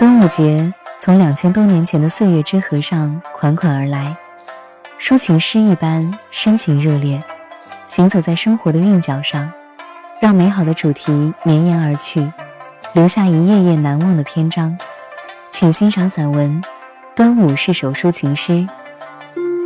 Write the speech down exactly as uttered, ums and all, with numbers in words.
端午节从两千多年前的岁月之河上款款而来，抒情诗一般深情热烈，行走在生活的韵脚上，让美好的主题绵延而去，留下一页页难忘的篇章。请欣赏散文《端午是首抒情诗》。